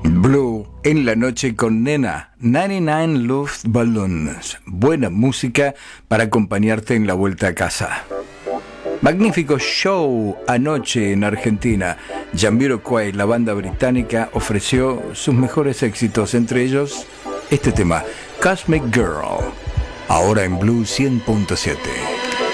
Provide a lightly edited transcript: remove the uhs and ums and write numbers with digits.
Blue en la noche con Nena, 99 Luftballons. Buena música para acompañarte en la vuelta a casa. Magnífico show anoche en Argentina. Jamiroquai, la banda británica, ofreció sus mejores éxitos, entre ellos este tema, Cosmic Girl. Ahora en Blue 100.7.